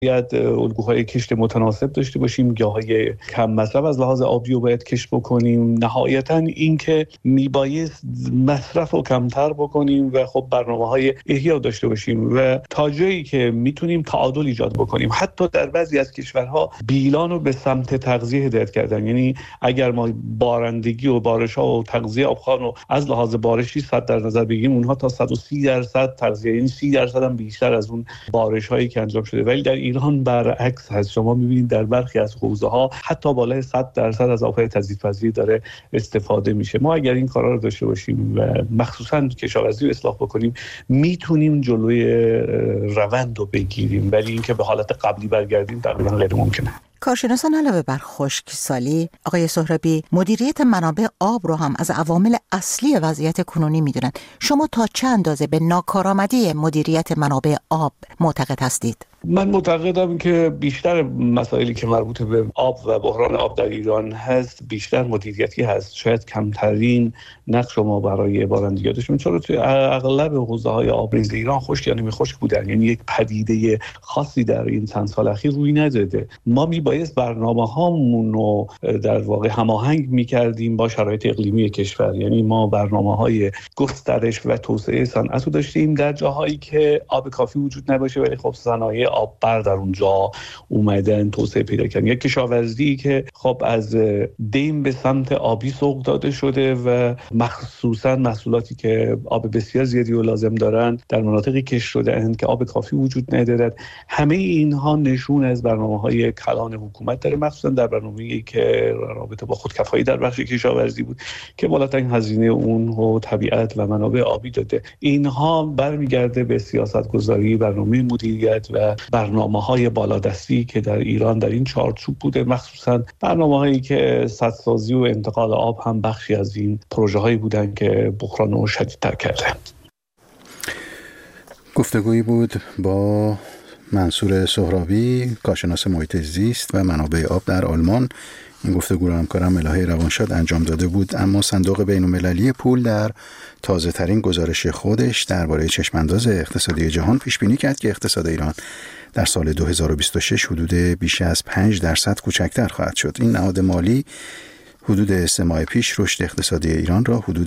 باید الگوهای کشت متناسب داشته باشیم، گیاهای کم مصرف از لحاظ آبی رو باید کشت بکنیم. نهایتاً این که میبایست مصرف رو کمتر بکنیم و خب برنامه‌های احیا داشته باشیم و تا جایی که میتونیم تعادل ایجاد بکنیم. حتی در بعضی از کشورها بیلان رو به سمت تغذیه هدایت کردن، یعنی اگر ما بارندگی و بارش‌ها و تغذیه آبخوان رو از لحاظ بارشی صد در نظر بگیریم، اونها تا 130% تغذیه، یعنی 30% هم بیشتر از اون بارش‌هایی که انجام شده. ولی در ایران برعکس هست. شما می‌بینید در برخی از حوزه‌ها حتی بالای 100% از آب‌های تجدیدپذیر داره استفاده میشه. ما اگر این کارا رو داشته باشیم و مخصوصاً کشاورزی رو اصلاح بکنیم، میتونیم جلوی روند رو بگیریم، ولی اینکه به حالت قبلی برگردیم تقریباً غیر ممکنه. کارشناسان علاوه بر خشکسالی، آقای سهرابی، مدیریت منابع آب رو هم از عوامل اصلی وضعیت کنونی میدونن. شما تا چه اندازه به ناکارآمدی مدیریت منابع آب معتقد هستید؟ من معتقدم که بیشتر مسائلی که مربوط به آب و بحران آب در ایران هست بیشتر مدیریتی هست. شاید کمترین نقش ما برای بارندگی داشتیم، چون توی اغلب حوزه‌های آبریز ایران خشک یا نمی‌خشک بودن، یعنی یک پدیده خاصی در این چند سال اخیر روی نداده. ما میبایست برنامه‌هامون رو در واقع هماهنگ می‌کردیم با شرایط اقلیمی کشور، یعنی ما برنامه‌های گسترش و توسعه صنعت رو داشتیم در جاهایی که آب کافی وجود نباشه، ولی خب صنایع آب بر در اونجا اومدن توسعه پیدا کردن. یک کشاورزی که خب از دیم به سمت آبی سوق داده شده و مخصوصا محصولاتی که آب بسیار زیادی رو لازم دارن در مناطقی کش شده اند که آب کافی وجود ندارد. همه اینها نشون از برنامه‌های کلان حکومت داره، مخصوصا در برنامه‌ای که رابطه با خودکفایی در بخش کشاورزی بود که بالاترین هزینه اون رو طبیعت و منابع آبی داده. اینها برمیگرده به سیاست‌گذاری، برنامه مدیریت و برنامه‌های بالادستی که در ایران در این چارچوب بوده، مخصوصا برنامه‌هایی که سدسازی و انتقال آب هم بخشی از این پروژه‌هایی بودن که بحران رو شدیدتر کرده. گفتگویی بود با منصور سهرابی، کارشناس محیط زیست و منابع آب در آلمان. این گفتگو را همکارم الهه روانشاد انجام داده بود. اما صندوق بین‌المللی پول در تازه ترین گزارش خودش درباره چشمانداز اقتصادی جهان پیش بینی کرد که اقتصاد ایران در سال 2026 حدود بیش از 5% کوچکتر خواهد شد. این نهاد مالی حدود 3 ماه پیش رشد اقتصادی ایران را حدود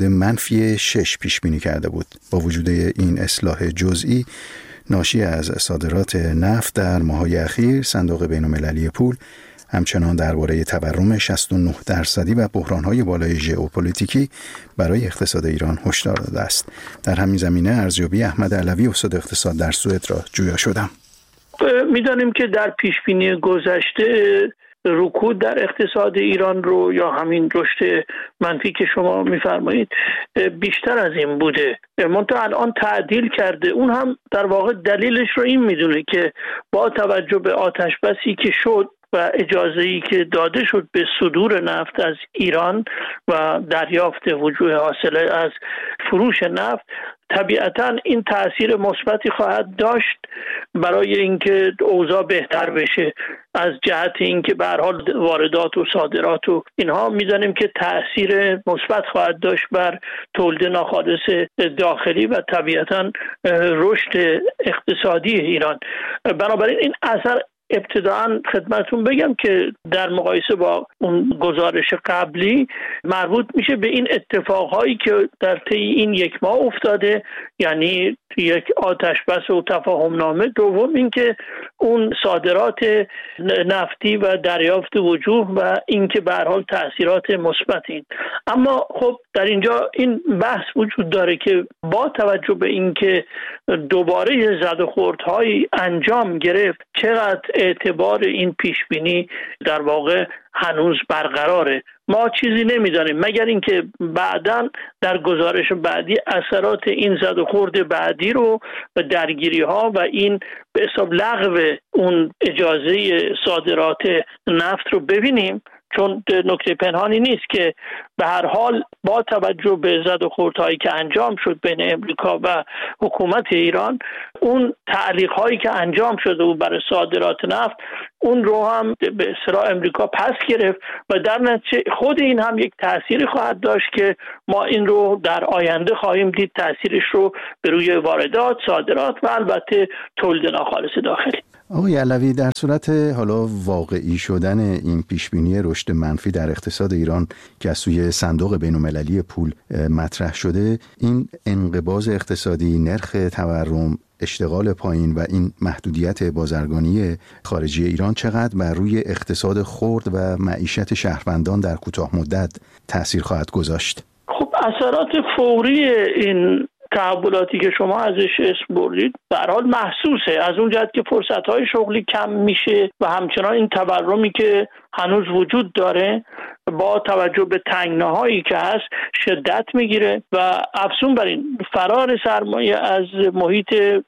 -6 پیش بینی کرده بود. با وجود این اصلاح جزئی ناشی از صادرات نفت در ماه‌های اخیر، صندوق بین‌المللی پول همچنان درباره تورم 69% و بحران‌های بالای ژئوپلیتیکی برای اقتصاد ایران هشدار داده است. در همین زمینه ارزیابی احمد علوی استاد اقتصاد در سوئد را جویا شدم. می‌دانیم که در پیش‌بینی گذشته رکود در اقتصاد ایران رو یا همین رشد منفی که شما می‌فرمایید بیشتر از این بوده، منتها الان تعدیل کرده. اون هم در واقع دلیلش رو این می‌دونه که با توجه به آتش‌بسی که شد و اجازه‌ای که داده شد به صدور نفت از ایران و دریافت وجوه حاصله از فروش نفت، طبیعتاً این تأثیر مثبتی خواهد داشت برای اینکه اوضاع بهتر بشه. از جهت اینکه به هر حال واردات و صادرات و اینها می‌دانیم که تأثیر مثبت خواهد داشت بر تولید ناخالص داخلی و طبیعتاً رشد اقتصادی ایران. بنابراین این اثر ابتداعاً خدمتتون بگم که در مقایسه با اون گزارش قبلی مربوط میشه به این اتفاقهایی که در طی این 1 ماه افتاده، یعنی یک آتشبس و تفاهم نامه. دوم اینکه اون صادرات نفتی و دریافت وجوه و اینکه به هر حال تأثیرات مثبتین. اما خب در اینجا این بحث وجود داره که با توجه به اینکه دوباره زد و خوردهای انجام گرفت، چقدر اعتبار این پیشبینی در واقع هنوز برقراره. ما چیزی نمیدانیم مگر اینکه بعداً در گزارش بعدی اثرات این زد و خورد بعدی رو و درگیری ها و این به حساب لغو اون اجازه صادرات نفت رو ببینیم، چون نکته پنهانی نیست که به هر حال با توجه به زد و خوردهایی که انجام شد بین امریکا و حکومت ایران، اون تعلیق‌هایی که انجام شده بود برای صادرات نفت، اون رو هم به اصطلاح امریکا پس گرفت و در نتیجه خود این هم یک تأثیری خواهد داشت که ما این رو در آینده خواهیم دید، تأثیرش رو به روی واردات، صادرات و البته تولید ناخالص داخلی. آقای علوی، در صورت حالا واقعی شدن این پیشبینی رشد منفی در اقتصاد ایران که از سوی صندوق بین‌المللی پول مطرح شده، این انقباض اقتصادی، نرخ تورم، اشتغال پایین و این محدودیت بازرگانی خارجی ایران چقدر بر روی اقتصاد خرد و معیشت شهروندان در کوتاه مدت تأثیر خواهد گذاشت؟ خب اثرات فوری این تحولاتی که شما ازش اسم بردید به هر حال محسوسه، از اون جهت که فرصت‌های شغلی کم میشه و همچنان این تورمی که هنوز وجود داره با توجه به تنگناهایی که هست شدت میگیره و افزون بر این فرار سرمایه از محیط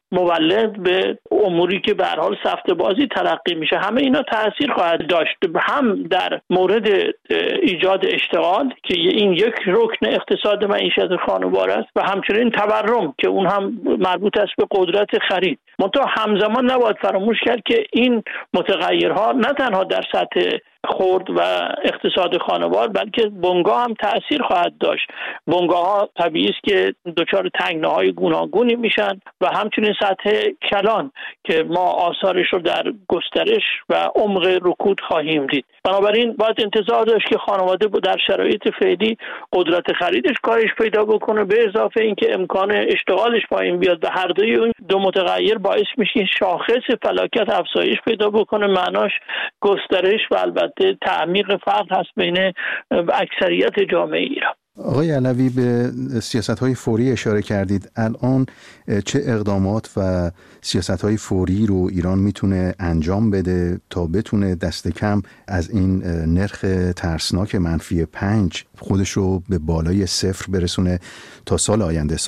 مولد به اموری که به هر حال سفته بازی تلقی میشه، همه اینا تاثیر خواهد داشت هم در مورد ایجاد اشتغال که این یک رکن اقتصاد معیشت خانوار است و همچنین تورم که اون هم مربوط است به قدرت خرید. منتها همزمان نباید فراموش کرد که این متغیرها نه تنها در سطح خرد و اقتصاد خانوار بلکه بنگاه هم تأثیر خواهد داشت. بنگاه ها طبیعی است که دچار تنگناهای گوناگونی میشن و همچنین سطح کلان که ما آثارش رو در گسترش و عمق رکود خواهیم دید. بنابراین باید انتظار داشت که خانواده در شرایط فعلی قدرت خریدش کاهش پیدا بکنه، به اضافه اینکه امکان اشتغالش پایین بیاد و هر دوی اون دو متغیر باعث میشه شاخص فلاکت افزایش پیدا بکنه. معناش گسترش و البته تعمیق فقر هست بین اکثریت جامعه ایران. آقای علوی، به سیاست‌های فوری اشاره کردید. الان چه اقدامات و سیاست‌های فوری رو ایران میتونه انجام بده تا بتونه دست کم از این نرخ ترسناک منفی 5 خودش رو به بالای 0 برسونه تا سال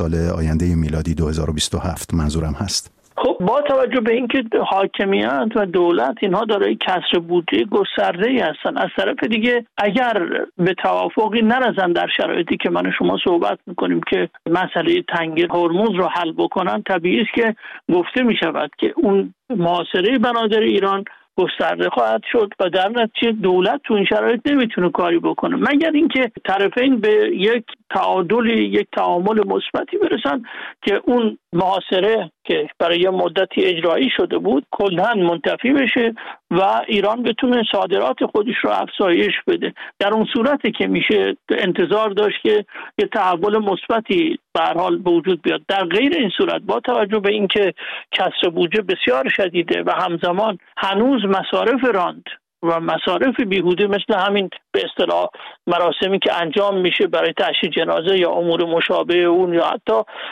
آینده میلادی 2027 منظورم هست؟ خب با توجه به اینکه حاکمیت و دولت اینها دارای کسر بودجه گسترده‌ای هستن، از طرف دیگه اگر به توافقی نرسن در شرایطی که من شما صحبت میکنیم که مسئله تنگی هرمز رو حل بکنن، طبیعی است که گفته میشود که اون محاصره بنادر ایران گسترده خواهد شد و در نتیجه دولت تو این شرایط نمیتونه کاری بکنه مگر اینکه طرفین به یک تعادلی، یک تعامل مثبتی برسن که اون محاصره که برای یه مدتی اجرایی شده بود کلاً منتفی بشه و ایران بتونه صادرات خودش رو افزایش بده. در اون صورتی که میشه انتظار داشت که یه تحول مثبتی به هر حال به وجود بیاد. در غیر این صورت با توجه به اینکه کسر بودجه بسیار شدیده و همزمان هنوز مصارف راند و مصارف بیهوده مثل همین به اصطلاح مراسمی که انجام میشه برای تشییع جنازه یا امور مشابه اون یا حتی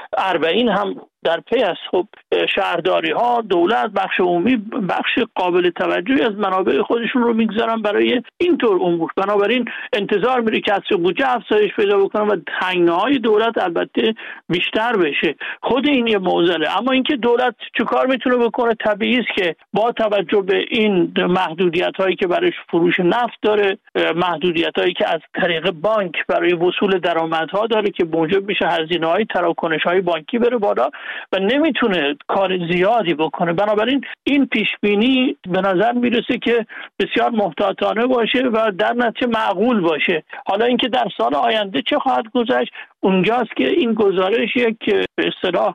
40 هم در پی است. خب شهرداری ها، دولت، بخش عمومی بخش قابل توجهی از منابع خودشون رو میگذارن برای اینطور امور. بنابراین انتظار میره که کسر بودجه افزایش پیدا بکنه و تنگناهای دولت البته بیشتر بشه. خود این یه معضله. اما اینکه دولت چیکار میتونه بکنه؟ طبیعی است که با توجه به این محدودیت هایی که برای فروش نفت داره، محدودیت هایی که از طریق بانک برای وصول درآمدها داره که موجب میشه هزینه های تراکنش های بانکی بره بالا و نمیتونه کار زیادی بکنه. بنابراین این پیش بینی به نظر میرسه که بسیار محتاطانه باشه و در نتیجه معقول باشه. حالا اینکه در سال آینده چه خواهد گذشت، اونجاست که این گزارش یک به اصطلاح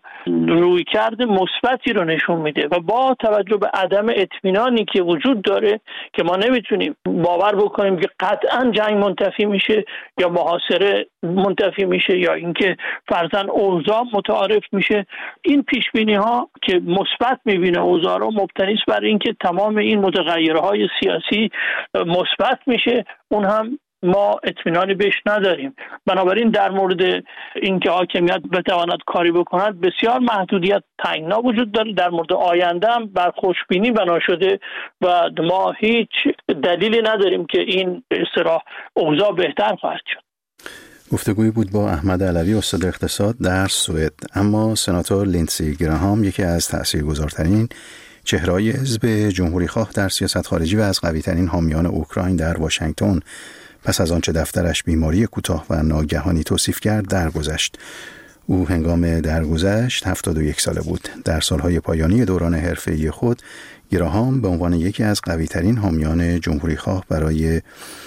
رویکرد مثبتی رو نشون میده و با توجه به عدم اطمینانی که وجود داره که ما نمیتونیم باور بکنیم که قطعا جنگ منتفی میشه یا محاصره منتفی میشه یا اینکه فرضاً اوضاع متعارف میشه. این پیش بینی ها که مثبت میبینه اوضاع رو مبتنی است بر اینکه تمام این متغیرهای سیاسی مثبت میشه، اون هم ما اطمینانی بهش نداریم. بنابراین در مورد اینکه حاکمیت بتواند کاری بکند بسیار محدودیت تنگنا وجود داره. در مورد آینده هم بر خوشبینی بنا شده و ما هیچ دلیلی نداریم که این به اصطلاح اوضاع بهتر خواهد شد. گفتگویی بود با احمد علوی، استاد اقتصاد در سوئد. اما سناتور لیندسی گراهام، یکی از تاثیرگذارترین چهره‌های حزب جمهوریخواه در سیاست خارجی و از قوی‌ترین حامیان اوکراین در واشنگتن، پس از آنچه دفترش بیماری کوتاه و ناگهانی توصیف کرد درگذشت. او هنگام درگذشت 71 ساله بود. در سالهای پایانی دوران حرفه‌ای خود، گراهام به عنوان یکی از قوی‌ترین حامیان جمهوریخواه برای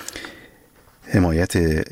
حمایت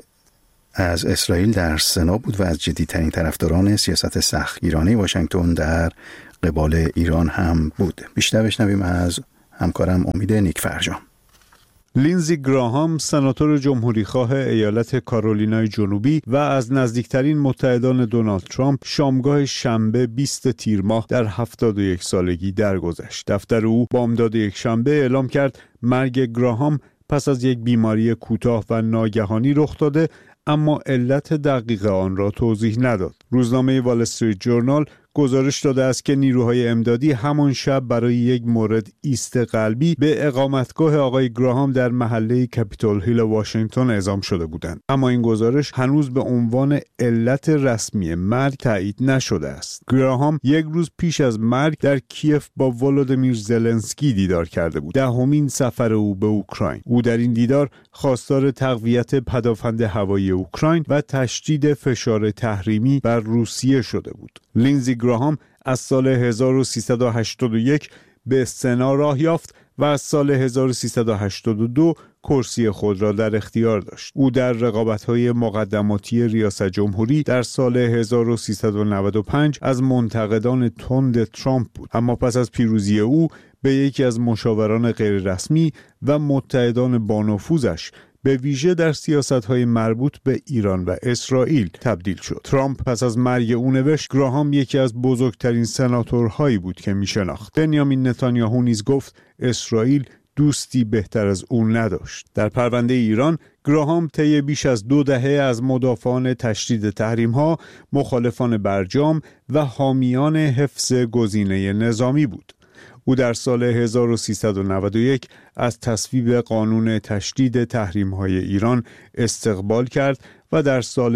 از اسرائیل در سنا بود و از جدی‌ترین طرفداران سیاست سختگیرانه واشنگتن در قبال ایران هم بود. بیشتر بشنویم از همکارم امید نیک فرجام. لینزی گراهام، سناتور جمهوریخواه ایالت کارولینای جنوبی و از نزدیکترین متحدان دونالد ترامپ، شامگاه شنبه 20 تیر ماه در 71 سالگی درگذشت. دفتر او بامداد یک شنبه اعلام کرد مرگ گراهام پس از یک بیماری کوتاه و ناگهانی رخ داده، اما علت دقیق آن را توضیح نداد. روزنامه وال استریت جورنال گزارش داده است که نیروهای امدادی همان شب برای یک مورد ایست قلبی به اقامتگاه آقای گراهام در محله کپیتول هیل واشنگتن اعزام شده بودند، اما این گزارش هنوز به عنوان علت رسمی مرگ تایید نشده است. گراهام یک روز پیش از مرگ در کیف با ولودیمیر زلنسکی دیدار کرده بود، دهمین سفر او به اوکراین. او در این دیدار خواستار تقویت پدافند هوایی اوکراین و تشدید فشار تحریمی بر روسیه شده بود. لینزی گراهام از سال 1381 به سنا راه یافت و از سال 1382 کرسی خود را در اختیار داشت. او در رقابت‌های مقدماتی ریاست جمهوری در سال 1395 از منتقدان تند ترامپ بود، اما پس از پیروزی او به یکی از مشاوران غیررسمی و متحدان بانفوذش به ویژه در سیاست‌های مربوط به ایران و اسرائیل تبدیل شد. ترامپ پس از مرگ او نوشت گراهام یکی از بزرگترین سناتورهایی بود که می‌شناخت. بنیامین نتانیاهو نیز گفت اسرائیل دوستی بهتر از او نداشت. در پرونده ایران، گراهام طی بیش از 2 دهه از مدافعان تشدید تحریم‌ها، مخالفان برجام و حامیان حفظ گزینه نظامی بود. او در سال 1391 از تصویب قانون تشدید تحریم‌های ایران استقبال کرد و در سال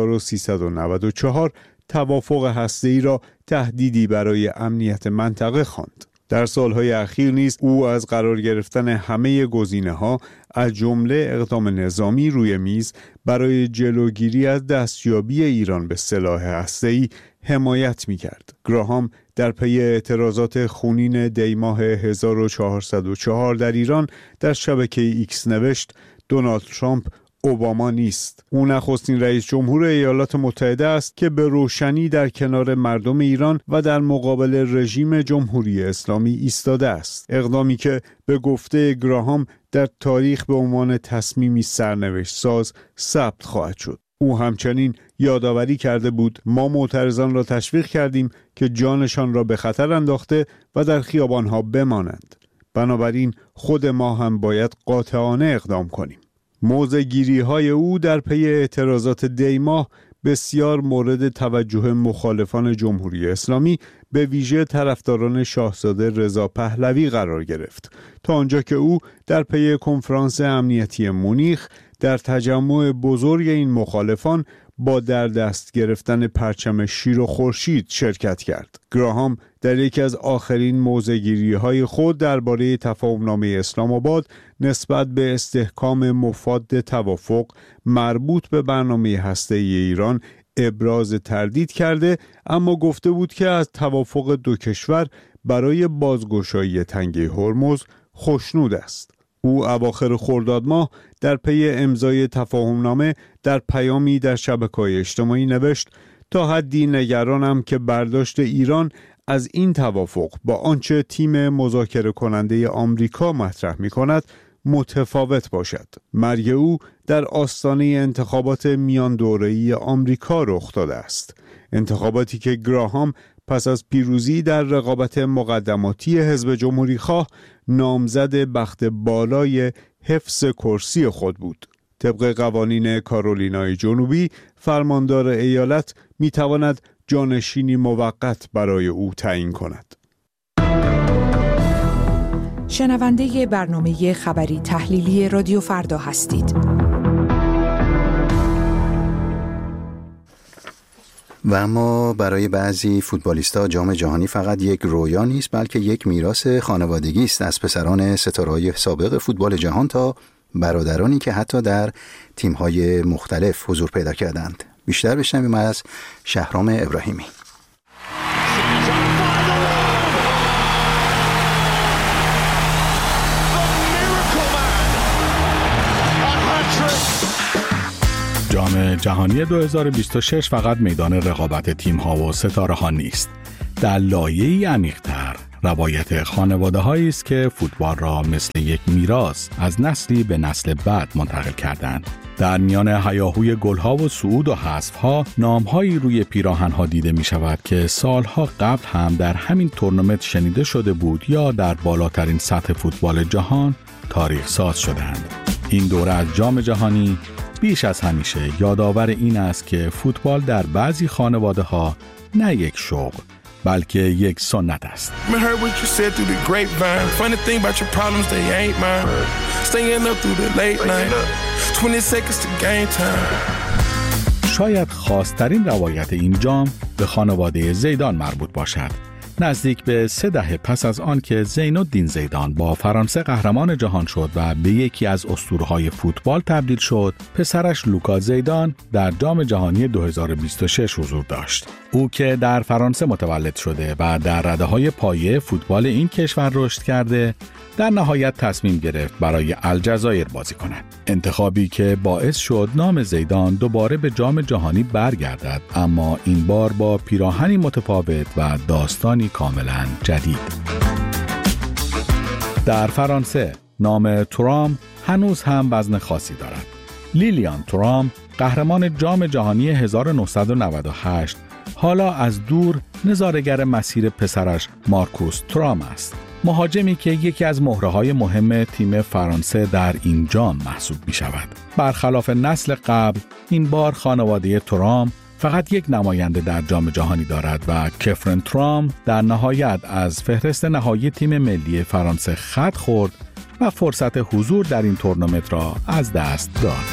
1394 توافق هسته‌ای را تهدیدی برای امنیت منطقه خواند. در سالهای اخیر نیز او از قرار گرفتن همه گزینه‌ها از جمله اقدام نظامی روی میز برای جلوگیری از دستیابی ایران به سلاح هسته‌ای حمایت می‌کرد. گراهام در پی اعتراضات خونین دیماه 1404 در ایران در شبکه ایکس نوشت دونالد ترامپ اوباما نیست. او نخستین رئیس جمهور ایالات متحده است که به روشنی در کنار مردم ایران و در مقابل رژیم جمهوری اسلامی ایستاده است. اقدامی که به گفته گراهام در تاریخ به عنوان تصمیمی سرنوشت ساز ثبت خواهد شد. او همچنین یادآوری کرده بود ما معترضان را تشویق کردیم که جانشان را به خطر انداخته و در خیابانها بمانند. بنابراین خود ما هم باید قاطعانه اقدام کنیم. موضع‌گیری‌های او در پی اعتراضات دیماه بسیار مورد توجه مخالفان جمهوری اسلامی به ویژه طرفداران شاهزاده رضا پهلوی قرار گرفت، تا آنجا که او در پی کنفرانس امنیتی مونیخ در تجمع بزرگ این مخالفان با در دست گرفتن پرچم شیر و خورشید شرکت کرد. گراهام در یکی از آخرین موضع‌گیری‌های خود درباره تفاهم‌نامه اسلام آباد نسبت به استحکام مفاد توافق مربوط به برنامه هسته‌ای ایران ابراز تردید کرده، اما گفته بود که از توافق دو کشور برای بازگشایی تنگه هرمز خوشنود است. او اواخر خرداد ماه در پی امضای تفاهمنامه در پیامی در شبکه‌های اجتماعی نوشت تا حدی نگرانم که برداشت ایران از این توافق با آنچه تیم مذاکره کننده آمریکا مطرح می‌کند متفاوت باشد. مرگ او در آستانه انتخابات میان دوره‌ای آمریکا رخ داده است. انتخاباتی که گراهام پس از پیروزی در رقابت مقدماتی حزب جمهوریخواه نامزد بخت بالای حفظ کرسی خود بود. طبق قوانین کارولینای جنوبی، فرماندار ایالت میتواند جانشینی موقت برای او تعیین کند. شنونده برنامه خبری تحلیلی رادیو فردا هستید. و اما برای بعضی فوتبالیست‌ها جام جهانی فقط یک رویا نیست، بلکه یک میراث خانوادگی است، از پسران ستاره‌های سابق فوتبال جهان تا برادرانی که حتی در تیم‌های مختلف حضور پیدا کردند. بیشتر بشنویم از شهرام ابراهیمی. جام جهانی 2026 فقط میدان رقابت تیم‌ها و ستاره‌ها نیست. در لایه‌ای عمیق‌تر روایت خانواده‌هایی است که فوتبال را مثل یک میراث از نسلی به نسل بعد منتقل کردند. در میان هیاهوی گل‌ها و صعود و حذف‌ها نام‌هایی روی پیراهن‌ها دیده می‌شود که سالها قبل هم در همین تورنمنت شنیده شده بود یا در بالاترین سطح فوتبال جهان تاریخ ساز شدند. این دوره از جام جهانی بیش از همیشه یادآور این است که فوتبال در بعضی خانواده‌ها نه یک شوق بلکه یک سنت است. شاید خاص‌ترین روایت این جام به خانواده زیدان مربوط باشد. نزدیک به 3 دهه پس از آن که زین الدین زیدان با فرانسه قهرمان جهان شد و به یکی از اسطوره‌های فوتبال تبدیل شد، پسرش لوکا زیدان در جام جهانی 2026 حضور داشت. او که در فرانسه متولد شده و در رده‌های پایه فوتبال این کشور رشد کرده، در نهایت تصمیم گرفت برای الجزایر بازی کند. انتخابی که باعث شد نام زیدان دوباره به جام جهانی برگردد، اما این بار با پیراهنی متفاوت و داستانی کاملا جدید. در فرانسه نام تورام هنوز هم وزن خاصی دارد. لیلیان تورام، قهرمان جام جهانی 1998، حالا از دور نظاره‌گر مسیر پسرش مارکوس تورام است. مهاجمی که یکی از مهره‌های مهم تیم فرانسه در این جام محسوب می شود. برخلاف نسل قبل، این بار خانواده تورام فقط یک نماینده در جام جهانی دارد و کفرن تورام در نهایت از فهرست نهایی تیم ملی فرانسه خط خورد و فرصت حضور در این تورنمنت را از دست داد.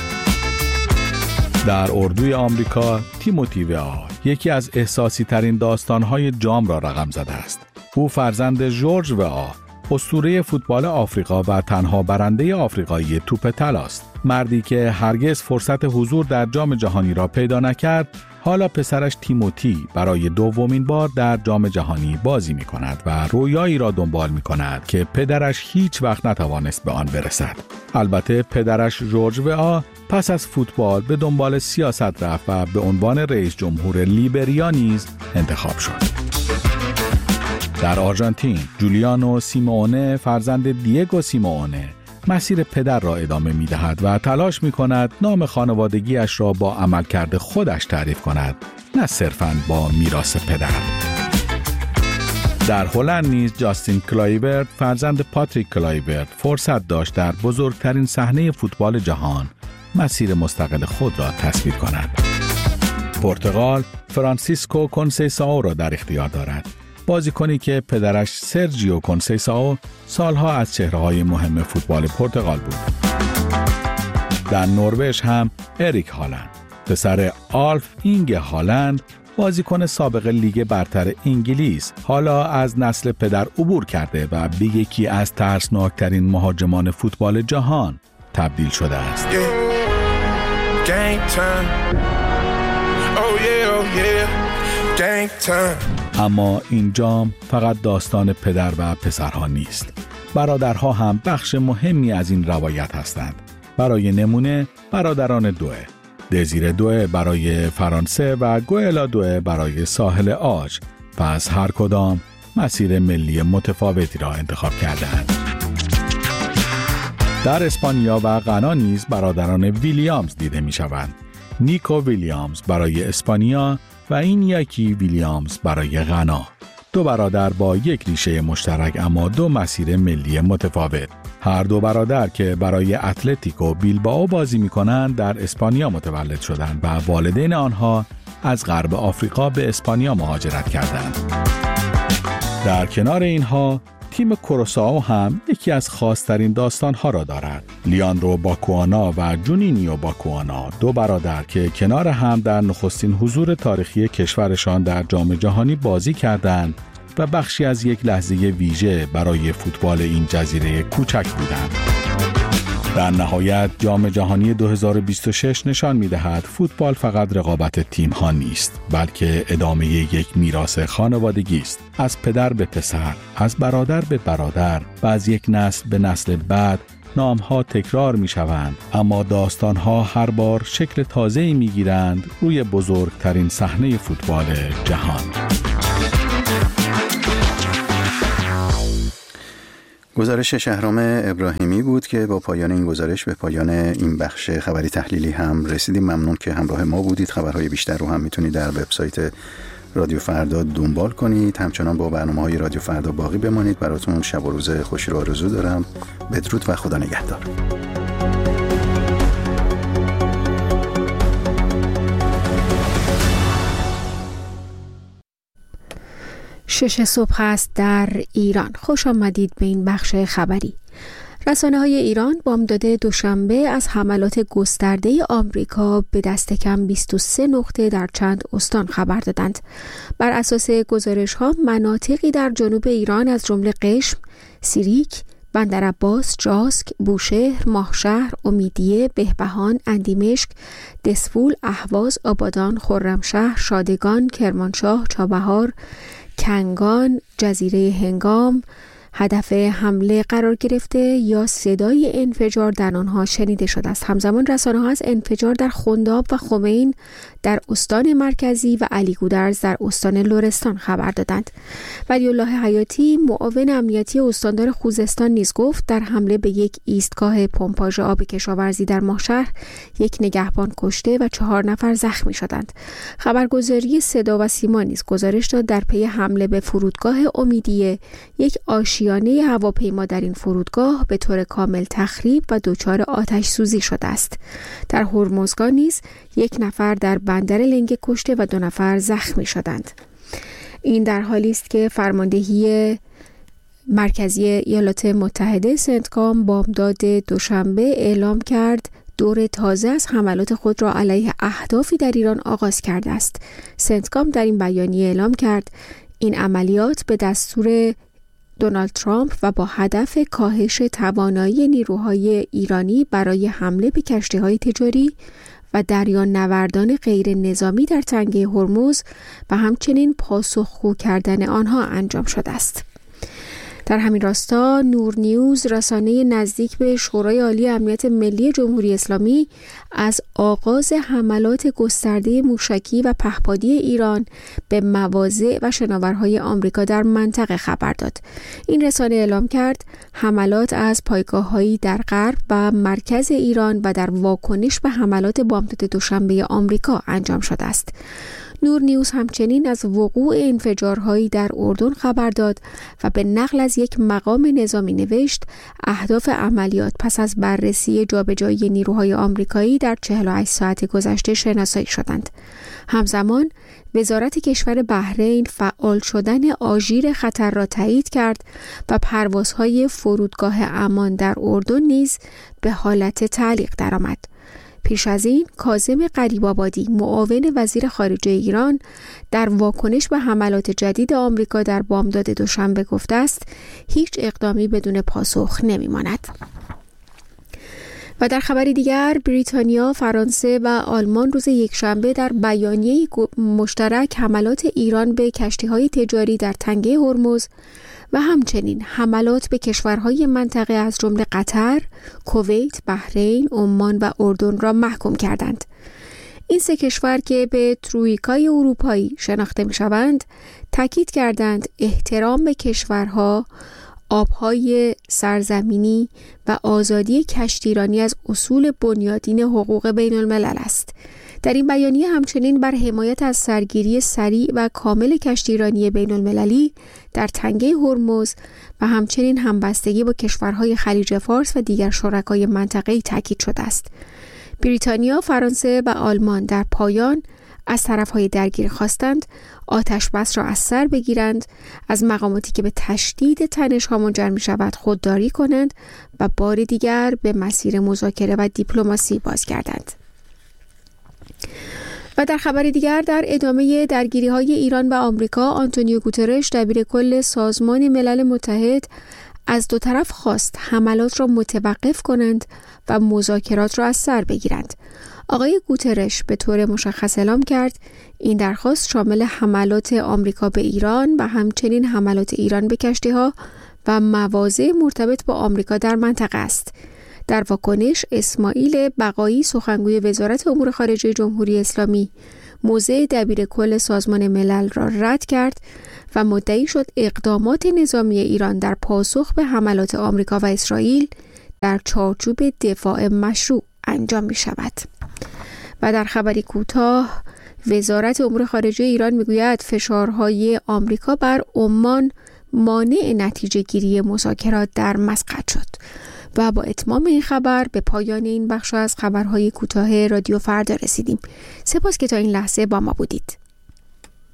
در اردوی آمریکا، تیموتی وئا یکی از احساسی ترین داستان‌های جام را رقم زده است. او فرزند ژورژ وئا، اسطوره فوتبال آفریقا و تنها برنده آفریقایی توپ طلا است. مردی که هرگز فرصت حضور در جام جهانی را پیدا نکرد، حالا پسرش تیموتی برای دومین بار در جام جهانی بازی می کند و رویایی را دنبال می کند که پدرش هیچ وقت نتوانست به آن برسد. البته پدرش ژورژ وئا پس از فوتبال به دنبال سیاست رفت و به عنوان رئیس جمهور لیبریا نیز انتخاب شد. در آرژانتین، جولیانو سیمئونه فرزند دیگو سیمئونه مسیر پدر را ادامه می دهد و تلاش می کند نام خانوادگیش را با عملکرد خودش تعریف کند، نه صرفاً با میراث پدر. در هلند نیز جاستین کلایورت فرزند پاتریک کلایورت فرصت داشت در بزرگترین صحنه فوتبال جهان مسیر مستقل خود را تصویر کند. پرتغال فرانسیسکو کنسیسائو را در اختیار دارد. بازیکنی که پدرش سرجیو کنسیسائو سالها از چهره‌های مهم فوتبال پرتغال بود. در نروژ هم اریک هالند، پسر آلف اینگ هالند، بازیکن سابق لیگ برتر انگلیس، حالا از نسل پدر عبور کرده و به یکی از ترسناکترین مهاجمان فوتبال جهان تبدیل شده است. اما این جام فقط داستان پدر و پسرها نیست. برادرها هم بخش مهمی از این روایت هستند. برای نمونه برادران دوئه، دزیر دوئه برای فرانسه و گوئلا دوئه برای ساحل آج، پس هر کدام مسیر ملی متفاوتی را انتخاب کردند. در اسپانیا و غنا نیز برادران ویلیامز دیده می شوند. نیکو ویلیامز برای اسپانیا و این یکی ویلیامز برای غنا. 2 برادر با یک ریشه مشترک اما 2 مسیر ملی متفاوت. هر 2 برادر که برای اتلتیکو بیلبائو بازی می‌کنند در اسپانیا متولد شدند و والدین آنها از غرب آفریقا به اسپانیا مهاجرت کردند. در کنار اینها تیم کوروسائو هم یکی از خاص‌ترین داستان‌ها را دارد. لیاندرو باکوانا و جونینیو باکوانا، 2 برادر که کنار هم در نخستین حضور تاریخی کشورشان در جام جهانی بازی کردند و بخشی از یک لحظه ویژه برای فوتبال این جزیره کوچک بودند. در نهایت جام جهانی 2026 نشان می‌دهد فوتبال فقط رقابت تیم‌ها نیست، بلکه ادامه یک میراث خانوادگی است. از پدر به پسر، از برادر به برادر و از یک نسل به نسل بعد نام‌ها تکرار می‌شوند، اما داستان‌ها هر بار شکل تازه‌ای می‌گیرند روی بزرگترین صحنه فوتبال جهان. گزارش شهرام ابراهیمی بود که با پایان این گزارش به پایان این بخش خبری تحلیلی هم رسیدیم. ممنون که همراه ما بودید. خبرهای بیشتر رو هم میتونید در وبسایت رادیو فردا دنبال کنید. همچنان با برنامه‌های رادیو فردا باقی بمانید. براتون شب و روز خوشی رو آرزو دارم. بدرود و خدا نگهدار. 6 صبح است در ایران. خوش آمدید به این بخش خبری. رسانه‌های ایران بامداد دوشنبه از حملات گسترده آمریکا به دست کم 23 نقطه در چند استان خبر دادند. بر اساس گزارش‌ها مناطقی در جنوب ایران از جمله قشم، سیریک، بندرعباس، جاسک، بوشهر، ماهشهر، امیدیه، بهبهان، اندیمشک، دسفول، اهواز، آبادان، خرمشهر، شادگان، کرمانشاه، چابهار، کنگان، جزیره هنگام هدف حمله قرار گرفته یا صدای انفجار در آنها شنیده شده است. همزمان رسانه‌ها از انفجار در خنداب و خمین در استان مرکزی و علی گودرز در استان لرستان خبر دادند. ولی الله حیاتی معاون امنیتی استاندار خوزستان نیز گفت در حمله به یک ایستگاه پمپاژ آب کشاورزی در ماهشهر یک نگهبان کشته و 4 نفر زخمی شدند. خبرگزاری صدا و سیما نیز گزارش داد در پی حمله به فرودگاه امیدیه یک آشیانه هواپیما در این فرودگاه به طور کامل تخریب و دچار آتش سوزی شده است. در هرمزگان نیز 1 نفر در بندر لنگه کشته و 2 نفر زخمی شدند. این در حالی است که فرماندهی مرکزی ایالات متحده سنتکام بامداد دوشنبه اعلام کرد دور تازه از حملات خود را علیه اهدافی در ایران آغاز کرده است. سنتکام در این بیانیه اعلام کرد این عملیات به دستور دونالد ترامپ و با هدف کاهش توانایی نیروهای ایرانی برای حمله به کشتی‌های تجاری و دریانوردان غیر نظامی در تنگه هرمز و همچنین پاسخگو کردن آنها انجام شده است. در همین راستا نور نیوز رسانه نزدیک به شورای عالی امنیت ملی جمهوری اسلامی از آغاز حملات گسترده موشکی و پهپادی ایران به مواضع و شناورهای آمریکا در منطقه خبر داد. این رسانه اعلام کرد حملات از پایگاه‌هایی در غرب و مرکز ایران و در واکنش به حملات بامداد دوشنبه آمریکا انجام شده است. نور نیوز همچنین از وقوع انفجارهایی در اردن خبر داد و به نقل از یک مقام نظامی نوشت اهداف عملیات پس از بررسی جابجایی نیروهای آمریکایی در 48 ساعت گذشته شناسایی شدند. همزمان وزارت کشور بحرین فعال شدن آژیر خطر را تایید کرد و پروازهای فرودگاه امان در اردن نیز به حالت تعلیق درآمد. پیش از این کاظم غریب‌آبادی معاون وزیر خارجه ایران در واکنش به حملات جدید آمریکا در بامداد دوشنبه گفته است هیچ اقدامی بدون پاسخ نمی‌ماند. و در خبری دیگر بریتانیا، فرانسه و آلمان روز یکشنبه در بیانیه مشترک حملات ایران به کشتی‌های تجاری در تنگه هرمز و همچنین حملات به کشورهای منطقه از جمله قطر، کویت، بحرین، عمان و اردن را محکوم کردند. این 3 کشور که به ترویکای اروپایی شناخته می‌شوند، تاکید کردند احترام به کشورها، آبهای سرزمینی و آزادی کشتیرانی از اصول بنیادین حقوق بین الملل است. در این بیانیه همچنین بر حمایت از سرگیری سریع و کامل کشتیرانی بین المللی در تنگه هرمز و همچنین همبستگی با کشورهای خلیج فارس و دیگر شرکای منطقه‌ای تاکید شده است. بریتانیا، فرانسه و آلمان در پایان از طرفهای درگیر خواستند آتش بس را از سر بگیرند، از مقاماتی که به تشدید تنش‌ها منجر می‌شود خودداری کنند و بار دیگر به مسیر مذاکره و دیپلماسی بازگردند. و در خبر دیگر در ادامه درگیری‌های ایران و آمریکا، آنتونیو گوترش دبیر کل سازمان ملل متحد از 2 طرف خواست حملات را متوقف کنند و مذاکرات را از سر بگیرند. آقای گوترش به طور مشخص اعلام کرد این درخواست شامل حملات آمریکا به ایران و همچنین حملات ایران به کشتی‌ها و مواضع مرتبط با آمریکا در منطقه است. در واکنش اسماعیل بقایی، سخنگوی وزارت امور خارجه جمهوری اسلامی، موضع دبیر کل سازمان ملل را رد کرد و مدعی شد اقدامات نظامی ایران در پاسخ به حملات آمریکا و اسرائیل در چارچوب دفاع مشروع انجام می شود. و در خبری کوتاه، وزارت امور خارجه ایران میگوید فشارهای آمریکا بر عمان مانع نتیجه گیری مذاکرات در مسقط شد. و با اتمام این خبر به پایان این بخش از خبرهای کوتاه رادیو فردا رسیدیم. سپاس که تا این لحظه با ما بودید.